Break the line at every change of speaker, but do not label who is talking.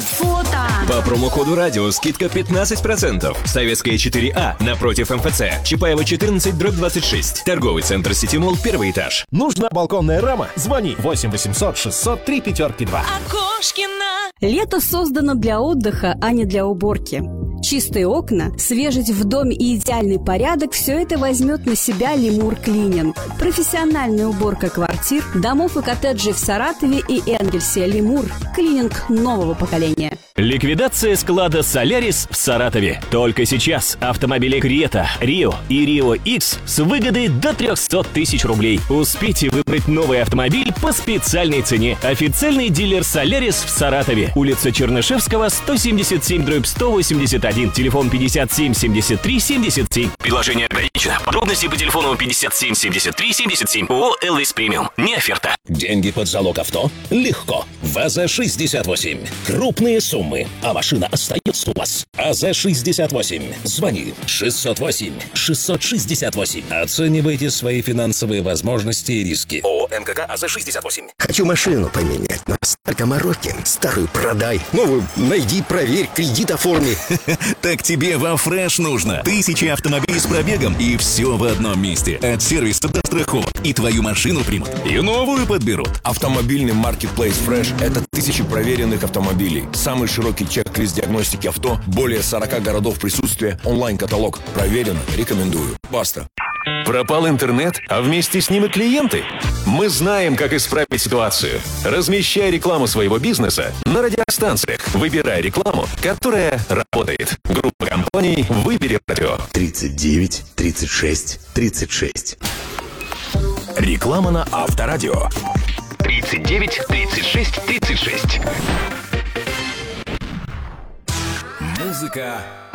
Фото.
По промокоду радио скидка 15%. Советская 4А напротив МФЦ. Чапаева 14/26. Торговый центр Ситимолл, 1-й этаж.
Нужна балконная рама? Звони 8 800 600 352.
Окошкина.
Лето создано для отдыха, а не для уборки. Чистые окна, свежесть в доме и идеальный порядок – все это возьмет на себя Лемур Клининг. Профессиональная уборка квартир, домов и коттеджей в Саратове и Энгельсе. Лемур – клининг нового поколения.
Ликвидация склада «Солярис» в Саратове. Только сейчас автомобили «Крета», «Рио» и «Рио X с выгодой до 300 тысяч рублей. Успейте выбрать новый автомобиль по специальной цене. Официальный дилер «Солярис» в Саратове. Улица Чернышевского, 177/181. Телефон 57 73 77. Предложение ограничено. Подробности по телефону 57 73 77. ООО «Элвис Премиум». Не оферта.
Деньги под залог авто? Легко. В АЗ-68. Крупные суммы, а машина остается у вас. АЗ-68. Звони 608 668. Оценивайте свои финансовые возможности и риски. ООО МКК АЗ-68.
Хочу машину поменять, но столько мороки. Старую продай, новую найди, проверь, кредит оформи.
Так тебе во Фреш нужно. Тысячи автомобилей с пробегом и все в одном месте. От сервиса до страховок. И твою машину примут, и новую подберут.
Автомобильный маркетплейс Fresh – это тысячи проверенных автомобилей. Самый широкий чек-лист диагностики авто, более 40 городов присутствия, онлайн-каталог. Проверено, рекомендую. Баста.
Пропал интернет, а вместе с ним и клиенты? Мы знаем, как исправить ситуацию. Размещай рекламу своего бизнеса на радиостанциях. Выбирай рекламу, которая работает. Группа компаний «Выбери радио».
39 36 36.
Реклама на Авторадио.
39 36 36.
Музыка